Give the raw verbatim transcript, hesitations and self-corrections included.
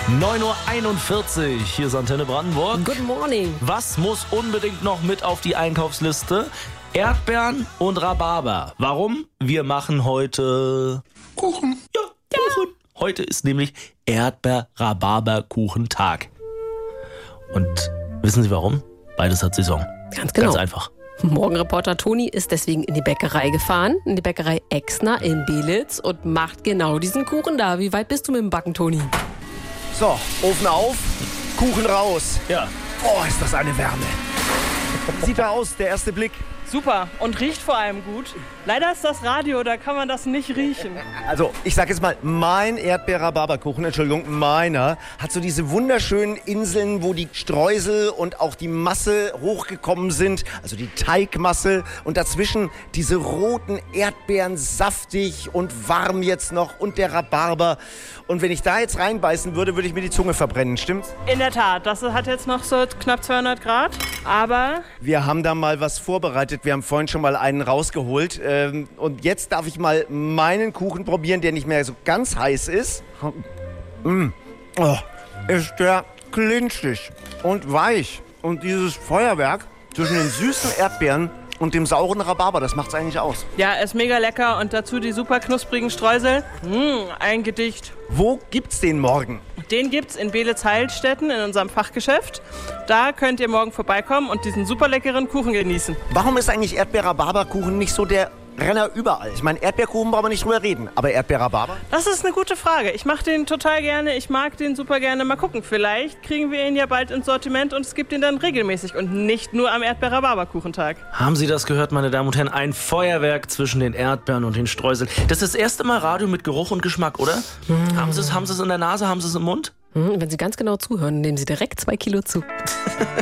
neun Uhr einundvierzig, hier ist Antenne Brandenburg. Good morning. Was muss unbedingt noch mit auf die Einkaufsliste? Erdbeeren und Rhabarber. Warum? Wir machen heute Kuchen. Ja, Kuchen. Ja. Heute ist nämlich Erdbeer-Rhabarber-Kuchentag. Und wissen Sie warum? Beides hat Saison. Ganz genau. Ganz einfach. Morgenreporter Toni ist deswegen in die Bäckerei gefahren, in die Bäckerei Exner in Belitz und macht genau diesen Kuchen da. Wie weit bist du mit dem Backen, Toni? So, Ofen auf, Kuchen raus. Ja. Oh, ist das eine Wärme. Wie sieht er aus, der erste Blick? Super und riecht vor allem gut. Leider ist das Radio, da kann man das nicht riechen. Also, ich sag jetzt mal, mein Erdbeer-Rhabarber-Kuchen, Entschuldigung, meiner, hat so diese wunderschönen Inseln, wo die Streusel und auch die Masse hochgekommen sind, also die Teigmasse und dazwischen diese roten Erdbeeren, saftig und warm jetzt noch und der Rhabarber. Und wenn ich da jetzt reinbeißen würde, würde ich mir die Zunge verbrennen, stimmt's? In der Tat, das hat jetzt noch so knapp zweihundert Grad, aber... Wir haben da mal was vorbereitet, wir haben vorhin schon mal einen rausgeholt. Und jetzt darf ich mal meinen Kuchen probieren, der nicht mehr so ganz heiß ist. Mmh. Oh, ist der glitschig und weich. Und dieses Feuerwerk zwischen den süßen Erdbeeren und dem sauren Rhabarber, das macht's eigentlich aus. Ja, ist mega lecker und dazu die super knusprigen Streusel. Mmh, ein Gedicht. Wo gibt's den morgen? Den gibt's in Belitz-Heilstätten in unserem Fachgeschäft. Da könnt ihr morgen vorbeikommen und diesen super leckeren Kuchen genießen. Warum ist eigentlich Erdbeer-Rhabarber-Kuchen nicht so der Renner überall? Ich meine, Erdbeerkuchen brauchen wir nicht drüber reden, aber Erdbeer-Rhabarber? Das ist eine gute Frage. Ich mache den total gerne, ich mag den super gerne. Mal gucken, vielleicht kriegen wir ihn ja bald ins Sortiment und es gibt ihn dann regelmäßig und nicht nur am Erdbeer-Rhabarber-Kuchentag. Haben Sie das gehört, meine Damen und Herren? Ein Feuerwerk zwischen den Erdbeeren und den Streuseln. Das ist das erste Mal Radio mit Geruch und Geschmack, oder? Mm. Haben Sie es, haben Sie es in der Nase, haben Sie es im Mund? Wenn Sie ganz genau zuhören, nehmen Sie direkt zwei Kilo zu.